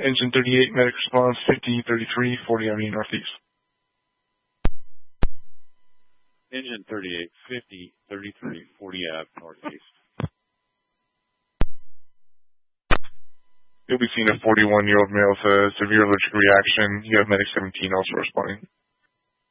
Engine 38, medic response 5033, 40 Avenue Northeast. Engine 38, 50, 33, 40 Ave Northeast. You'll be seeing a 41-year-old male with a severe allergic reaction. You have medic 17 also responding.